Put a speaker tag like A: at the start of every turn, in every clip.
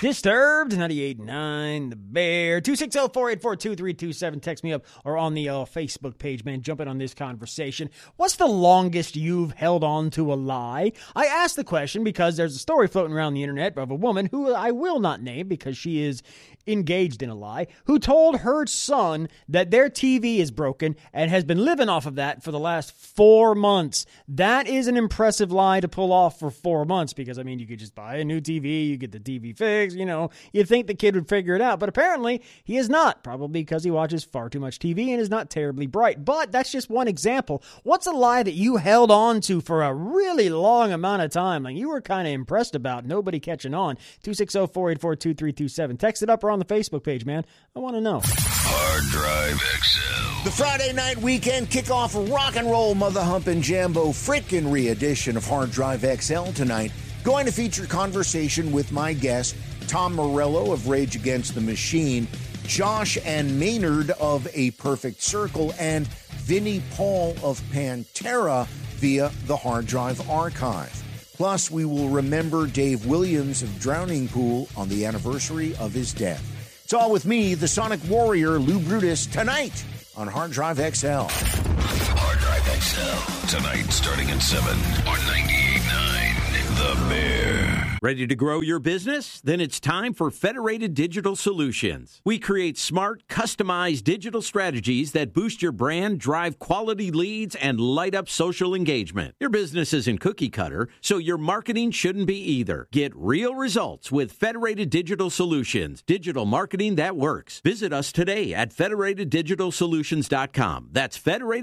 A: Disturbed, 98.9, The Bear, 260-484-2327. Text me up or on the Facebook page, man. Jump in on this conversation. What's the longest you've held on to a lie? I asked the question because there's a story floating around the internet of a woman who I will not name because she is engaged in a lie, who told her son that their TV is broken and has been living off of that for the last 4 months. That is an impressive lie to pull off for 4 months because, I mean, you could just buy a new TV, you get the TV fixed, you know, you'd think the kid would figure it out, but apparently he is not, probably because he watches far too much TV and is not terribly bright. But that's just one example. What's a lie that you held on to for a really long amount of time, like you were kind of impressed about, nobody catching on? 260-484-2327. Text it up or on the Facebook page, man. I want to know.
B: Hard Drive XL.
C: The Friday night weekend kickoff rock and roll mother humping Jambo frickin' re-edition of Hard Drive XL tonight. Going to feature conversation with my guest, Tom Morello of Rage Against the Machine, Josh and Maynard of A Perfect Circle, and Vinnie Paul of Pantera via the Hard Drive Archive. Plus, we will remember Dave Williams of Drowning Pool on the anniversary of his death. It's all with me, the Sonic Warrior, Lou Brutus, tonight on Hard Drive XL.
B: Hard Drive XL. Tonight, starting at 7 on 98.9 The Bear.
D: Ready to grow your business? Then it's time for Federated Digital Solutions. We create smart, customized digital strategies that boost your brand, drive quality leads, and light up social engagement. Your business isn't cookie cutter, so your marketing shouldn't be either. Get real results with Federated Digital Solutions. Digital marketing that works. Visit us today at federateddigitalsolutions.com. That's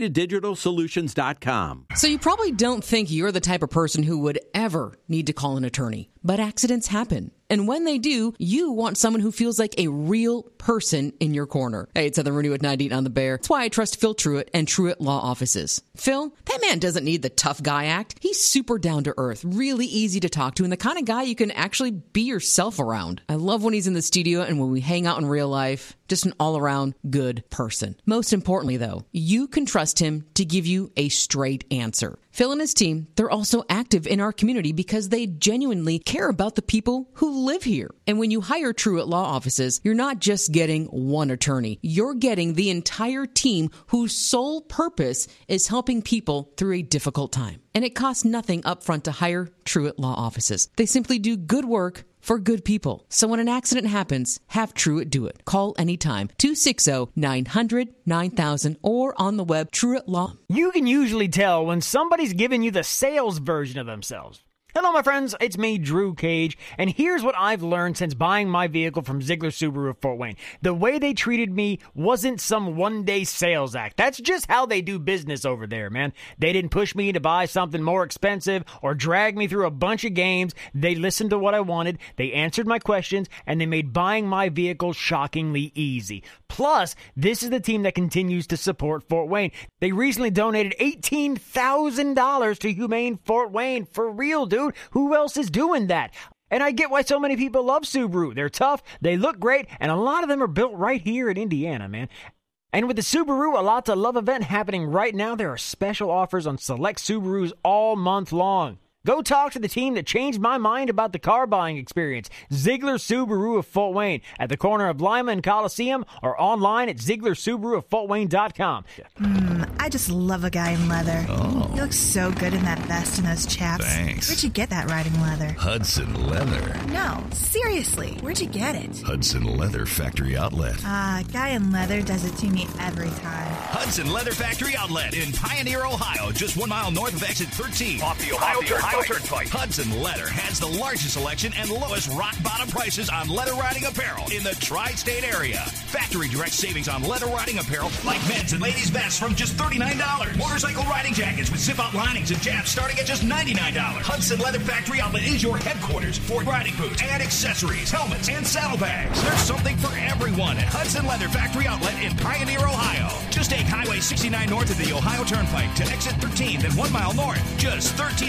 D: federateddigitalsolutions.com.
E: So you probably don't think you're the type of person who would ever need to call an attorney. But accidents happen. And when they do, you want someone who feels like a real person in your corner. Hey, it's Heather Rooney with 98 on The Bear. That's why I trust Phil Truitt and Truitt Law Offices. Phil, that man doesn't need the tough guy act. He's super down to earth, really easy to talk to, and the kind of guy you can actually be yourself around. I love when he's in the studio and when we hang out in real life. Just an all-around good person. Most importantly, though, you can trust him to give you a straight answer. Phil and his team, they're also active in our community because they genuinely care about the people who live here. And when you hire Truitt Law Offices, you're not just getting one attorney. You're getting the entire team whose sole purpose is helping people through a difficult time. And it costs nothing upfront to hire Truitt Law Offices. They simply do good work for good people. So when an accident happens, have Truitt do it. Call anytime. 260-900-9000 or on the web, Truitt Law.
A: You can usually tell when somebody's giving you the sales version of themselves. Hello, my friends. It's me, Drew Cage, and here's what I've learned since buying my vehicle from Ziegler Subaru of Fort Wayne. The way they treated me wasn't some one-day sales act. That's just how they do business over there, man. They didn't push me to buy something more expensive or drag me through a bunch of games. They listened to what I wanted, they answered my questions, and they made buying my vehicle shockingly easy. Plus, this is the team that continues to support Fort Wayne. They recently donated $18,000 to Humane Fort Wayne. For real, dude. Who else is doing that? And I get why so many people love Subaru. They're tough, they look great, and a lot of them are built right here in Indiana, man. And with the Subaru A Lot to Love event happening right now, there are special offers on select Subarus all month long. Go talk to the team that changed my mind about the car buying experience. Ziegler Subaru of Fort Wayne at the corner of Lima and Coliseum or online at ZieglerSubaruofFortWayne.com.
F: I just love a guy in leather.
B: Oh.
F: He looks so good in that vest and those chaps.
B: Thanks.
F: Where'd you get that riding leather?
B: Hudson Leather.
F: No, seriously, where'd you get it?
B: Hudson Leather Factory Outlet.
F: Guy in leather does it to me every time.
G: Hudson Leather Factory Outlet in Pioneer, Ohio, just 1 mile north of exit 13.
H: Off the Ohio Turnpike.
G: Hudson Leather has the largest selection and lowest rock-bottom prices on leather riding apparel in the tri-state area. Factory direct savings on leather riding apparel like men's and ladies' vests from just $39. Motorcycle riding jackets with zip-up linings and jabs starting at just $99. Hudson Leather Factory Outlet is your headquarters for riding boots and accessories, helmets, and saddlebags. There's something for everyone at Hudson Leather Factory Outlet in Pioneer, Ohio. Just take Highway 69 north of the Ohio Turnpike to exit 13, then 1 mile north. Just 13 miles east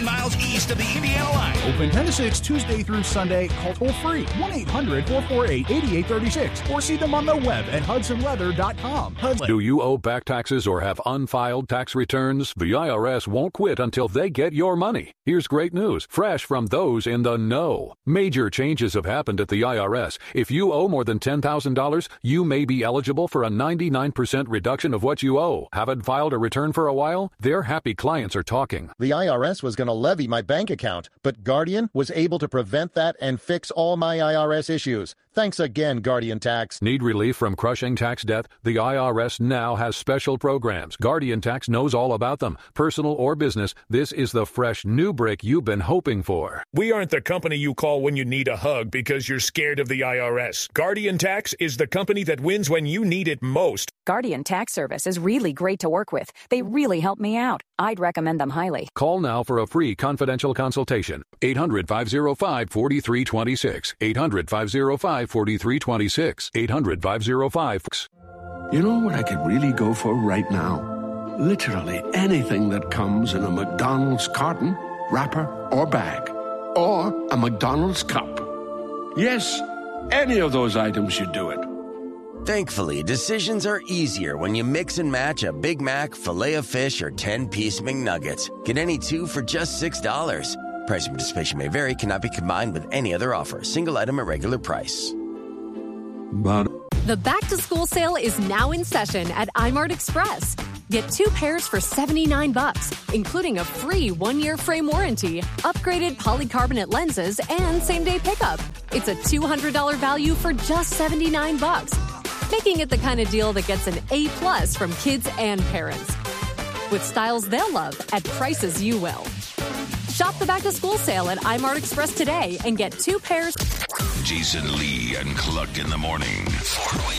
G: east of the Indiana line.
H: Open 10 to 6 Tuesday through Sunday. Call toll free 1-800-448-8836 or see them on the web at hudsonleather.com.
I: Do you owe back taxes or have unfiled tax returns? The IRS won't quit until they get your money. Here's great news, fresh from those in the know. Major changes have happened at the IRS. If you owe more than $10,000, you may be eligible for a 99% reduction of what you owe. Haven't filed a return for a while? Their happy clients are talking.
J: The IRS was going to levy my bank account, but Guardian was able to prevent that and fix all my IRS issues. Thanks again, Guardian Tax.
I: Need relief from crushing tax debt? The IRS now has special programs. Guardian Tax knows all about them. Personal or business, this is the fresh new brick you've been hoping for.
K: We aren't the company you call when you need a hug because you're scared of the IRS. Guardian Tax is the company that wins when you need it most.
L: Guardian Tax Service is really great to work with. They really help me out. I'd recommend them highly.
I: Call now for a free confidential consultation. 800-505-4326. 800-505-4326. 800-505.
M: You know what I could really go for right now? Literally anything that comes in a McDonald's carton, wrapper, or bag. Or a McDonald's cup. Yes, any of those items should do it.
N: Thankfully, decisions are easier when you mix and match a Big Mac, Filet-O-Fish, or 10-piece McNuggets. Get any two for just $6. Price and participation may vary, cannot be combined with any other offer. Single item at regular price.
O: The back-to-school sale is now in session at iMart Express. Get 2 pairs for $79, including a free 1-year frame warranty, upgraded polycarbonate lenses, and same-day pickup. It's a $200 value for just $79, making it the kind of deal that gets an A+ from kids and parents. With styles they'll love at prices you will. Shop the back-to-school sale at iMart Express today and get 2 pairs.
B: Jason Lee and Cluck in the morning. Fort Wayne